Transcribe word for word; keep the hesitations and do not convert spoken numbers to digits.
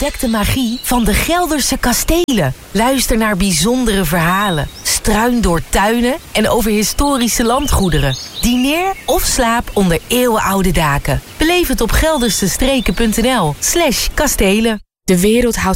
Ontdek de magie van de Gelderse kastelen. Luister naar bijzondere verhalen. Struin door tuinen en over historische landgoederen. Dineer of slaap onder eeuwenoude daken. Beleef het op geldersestreken punt n l slash kastelen. De wereld houdt